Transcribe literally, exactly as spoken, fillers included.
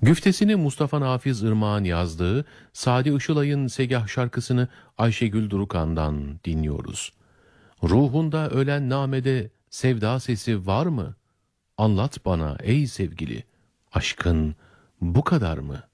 Güftesini Mustafa Nafiz Irmak'ın yazdığı Sadi Işılay'ın Segah şarkısını Ayşegül Durukan'dan dinliyoruz. Ruhunda ölen namede sevda sesi var mı? Anlat bana ey sevgili, aşkın bu kadar mı?